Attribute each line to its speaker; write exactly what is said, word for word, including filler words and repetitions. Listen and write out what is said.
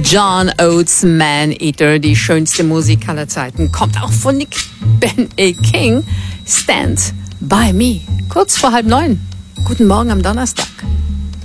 Speaker 1: John Oates, Man Eater, die schönste Musik aller Zeiten, kommt auch von Nick Ben A. King, Stand By Me. Kurz vor halb neun. Guten Morgen am Donnerstag.